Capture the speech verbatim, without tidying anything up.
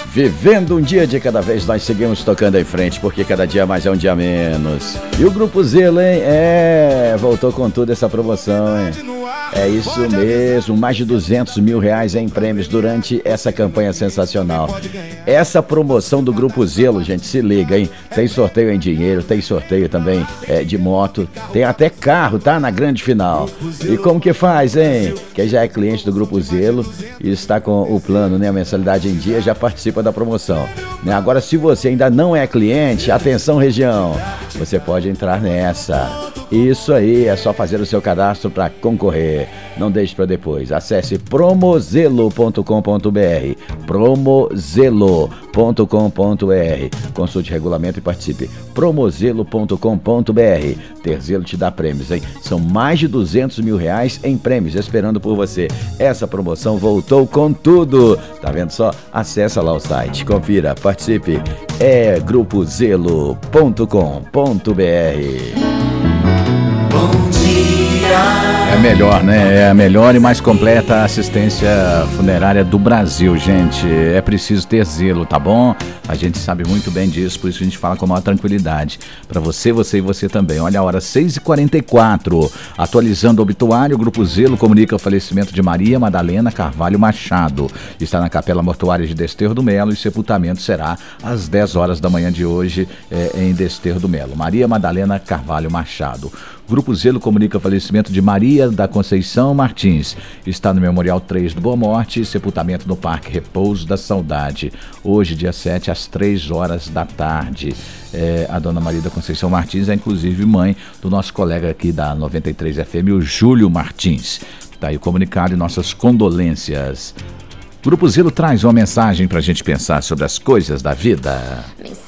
Vivendo um dia de cada vez, nós seguimos tocando em frente, porque cada dia mais é um dia menos. E o Grupo Zelo, hein? É, voltou com tudo essa promoção, hein? É isso mesmo, mais de duzentos mil reais em prêmios durante essa campanha sensacional. Essa promoção do Grupo Zelo, gente, se liga, hein? Tem sorteio em dinheiro, tem sorteio também é, de moto, tem até carro, tá? Na grande final. E como que faz, hein? Quem já é cliente do Grupo Zelo e está com o plano, né, a mensalidade em dia, já participa da promoção, né? Agora, se você ainda não é cliente, atenção região, você pode entrar nessa. Isso aí, é só fazer o seu cadastro para concorrer. Não deixe para depois. Acesse promozelo ponto com ponto br, promozelo ponto com ponto br. Consulte regulamento e participe. promozelo ponto com ponto br. Ter Zelo te dá prêmios, hein? São mais de duzentos mil reais em prêmios esperando por você. Essa promoção voltou com tudo. Tá vendo só? Acessa lá o site, confira, participe. É grupozelo ponto com ponto br. Bom dia. É melhor, né? É a melhor e mais completa assistência funerária do Brasil, gente. É preciso ter zelo, tá bom? A gente sabe muito bem disso, por isso a gente fala com maior tranquilidade. Pra você, você e você também. Olha a hora, seis e quarenta e quatro. Atualizando o obituário, o Grupo Zelo comunica o falecimento de Maria Madalena Carvalho Machado. Está na Capela Mortuária de Desterro do Melo e sepultamento será às dez horas da manhã de hoje é, em Desterro do Melo. Maria Madalena Carvalho Machado. Grupo Zelo comunica o falecimento de Maria da Conceição Martins. Está no Memorial três do Boa Morte, sepultamento no Parque Repouso da Saudade. Hoje, dia sete, às três horas da tarde. É, a dona Maria da Conceição Martins é inclusive mãe do nosso colega aqui da noventa e três F M, o Júlio Martins. Está aí o comunicado e nossas condolências. Grupo Zelo traz uma mensagem para a gente pensar sobre as coisas da vida.